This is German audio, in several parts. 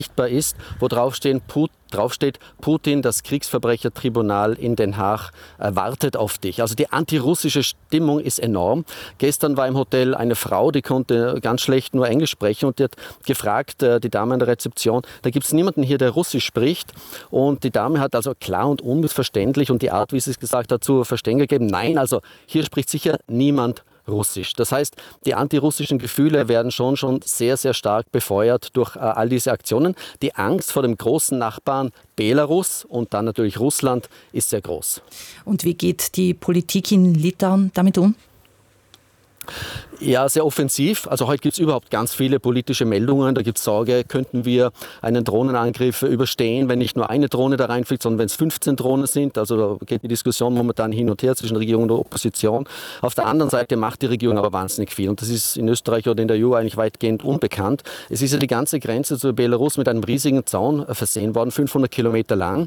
sichtbar ist, wo draufsteht, Putin, das Kriegsverbrechertribunal in Den Haag wartet auf dich. Also die antirussische Stimmung ist enorm. Gestern war im Hotel eine Frau, die konnte ganz schlecht nur Englisch sprechen und die hat gefragt, die Dame an der Rezeption, da gibt es niemanden hier, der Russisch spricht. Und die Dame hat also klar und unmissverständlich und die Art, wie sie es gesagt hat, zu verstehen gegeben, nein, also hier spricht sicher niemand Russisch. Das heißt, die antirussischen Gefühle werden schon sehr, sehr stark befeuert durch all diese Aktionen. Die Angst vor dem großen Nachbarn Belarus und dann natürlich Russland ist sehr groß. Und wie geht die Politik in Litauen damit um? Ja, sehr offensiv. Also heute gibt es überhaupt ganz viele politische Meldungen. Da gibt es Sorge, könnten wir einen Drohnenangriff überstehen, wenn nicht nur eine Drohne da reinfliegt, sondern wenn es 15 Drohnen sind. Also da geht die Diskussion momentan hin und her zwischen Regierung und Opposition. Auf der anderen Seite macht die Regierung aber wahnsinnig viel. Und das ist in Österreich oder in der EU eigentlich weitgehend unbekannt. Es ist ja die ganze Grenze zu Belarus mit einem riesigen Zaun versehen worden, 500 Kilometer lang.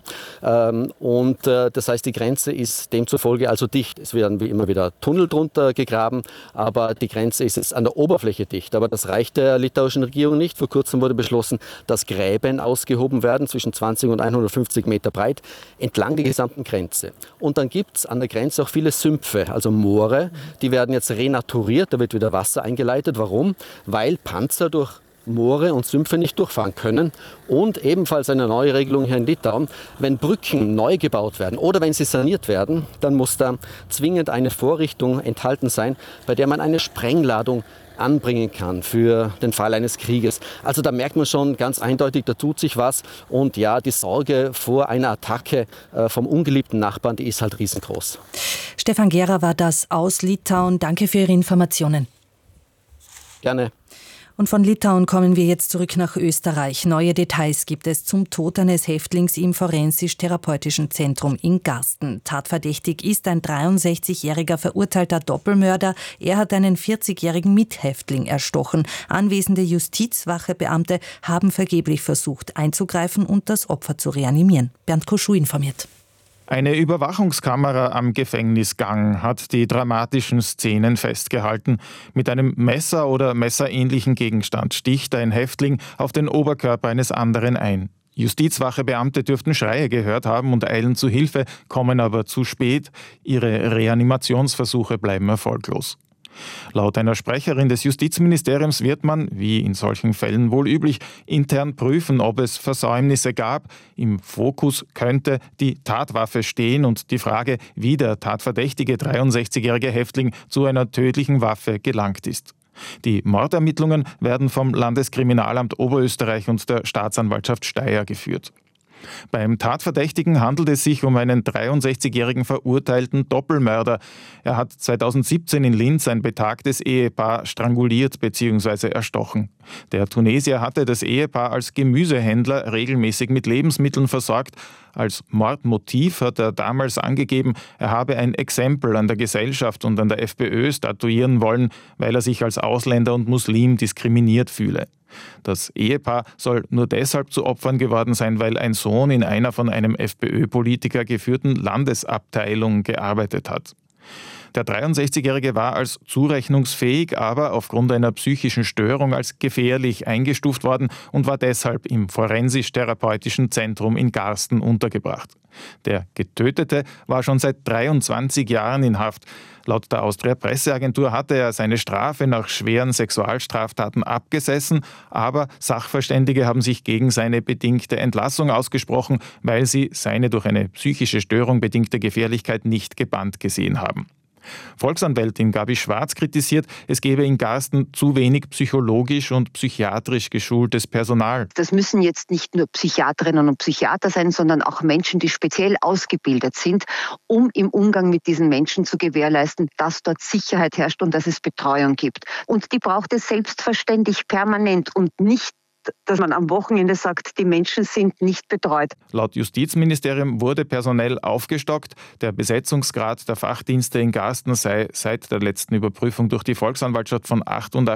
Das heißt, die Grenze ist demzufolge also dicht. Es werden wie immer wieder Tunnel drunter gegraben, aber die Grenze ist jetzt an der Oberfläche dicht. Aber das reicht der litauischen Regierung nicht. Vor kurzem wurde beschlossen, dass Gräben ausgehoben werden, zwischen 20 und 150 Meter breit, entlang der gesamten Grenze. Und dann gibt es an der Grenze auch viele Sümpfe, also Moore. Die werden jetzt renaturiert, da wird wieder Wasser eingeleitet. Warum? Weil Panzer durch Moore und Sümpfe nicht durchfahren können. Und ebenfalls eine neue Regelung hier in Litauen, wenn Brücken neu gebaut werden oder wenn sie saniert werden, dann muss da zwingend eine Vorrichtung enthalten sein, bei der man eine Sprengladung anbringen kann für den Fall eines Krieges. Also da merkt man schon ganz eindeutig, da tut sich was. Und ja, die Sorge vor einer Attacke vom ungeliebten Nachbarn, die ist halt riesengroß. Stefan Gera war das aus Litauen. Danke für Ihre Informationen. Gerne. Und von Litauen kommen wir jetzt zurück nach Österreich. Neue Details gibt es zum Tod eines Häftlings im Forensisch-Therapeutischen Zentrum in Garsten. Tatverdächtig ist ein 63-jähriger verurteilter Doppelmörder. Er hat einen 40-jährigen Mithäftling erstochen. Anwesende Justizwachebeamte haben vergeblich versucht einzugreifen und das Opfer zu reanimieren. Bernd Koschuh informiert. Eine Überwachungskamera am Gefängnisgang hat die dramatischen Szenen festgehalten. Mit einem Messer oder messerähnlichen Gegenstand sticht ein Häftling auf den Oberkörper eines anderen ein. Justizwachebeamte dürften Schreie gehört haben und eilen zu Hilfe, kommen aber zu spät. Ihre Reanimationsversuche bleiben erfolglos. Laut einer Sprecherin des Justizministeriums wird man, wie in solchen Fällen wohl üblich, intern prüfen, ob es Versäumnisse gab. Im Fokus könnte die Tatwaffe stehen und die Frage, wie der tatverdächtige 63-jährige Häftling zu einer tödlichen Waffe gelangt ist. Die Mordermittlungen werden vom Landeskriminalamt Oberösterreich und der Staatsanwaltschaft Steyr geführt. Beim Tatverdächtigen handelt es sich um einen 63-jährigen verurteilten Doppelmörder. Er hat 2017 in Linz ein betagtes Ehepaar stranguliert bzw. erstochen. Der Tunesier hatte das Ehepaar als Gemüsehändler regelmäßig mit Lebensmitteln versorgt. Als Mordmotiv hat er damals angegeben, er habe ein Exempel an der Gesellschaft und an der FPÖ statuieren wollen, weil er sich als Ausländer und Muslim diskriminiert fühle. Das Ehepaar soll nur deshalb zu Opfern geworden sein, weil ein Sohn in einer von einem FPÖ-Politiker geführten Landesabteilung gearbeitet hat. Der 63-Jährige war als zurechnungsfähig, aber aufgrund einer psychischen Störung als gefährlich eingestuft worden und war deshalb im Forensisch-Therapeutischen Zentrum in Garsten untergebracht. Der Getötete war schon seit 23 Jahren in Haft. Laut der Austria-Presseagentur hatte er seine Strafe nach schweren Sexualstraftaten abgesessen, aber Sachverständige haben sich gegen seine bedingte Entlassung ausgesprochen, weil sie seine durch eine psychische Störung bedingte Gefährlichkeit nicht gebannt gesehen haben. Volksanwältin Gabi Schwarz kritisiert, es gebe in Garsten zu wenig psychologisch und psychiatrisch geschultes Personal. Das müssen jetzt nicht nur Psychiaterinnen und Psychiater sein, sondern auch Menschen, die speziell ausgebildet sind, um im Umgang mit diesen Menschen zu gewährleisten, dass dort Sicherheit herrscht und dass es Betreuung gibt. Und die braucht es selbstverständlich permanent und nicht, dass man am Wochenende sagt, die Menschen sind nicht betreut. Laut Justizministerium wurde personell aufgestockt. Der Besetzungsgrad der Fachdienste in Garsten sei seit der letzten Überprüfung durch die Volksanwaltschaft von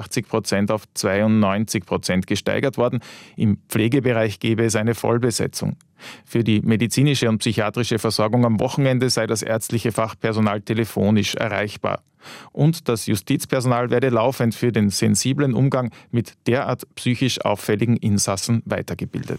88% auf 92% gesteigert worden. Im Pflegebereich gebe es eine Vollbesetzung. Für die medizinische und psychiatrische Versorgung am Wochenende sei das ärztliche Fachpersonal telefonisch erreichbar. Und das Justizpersonal werde laufend für den sensiblen Umgang mit derart psychisch auffälligen Insassen weitergebildet.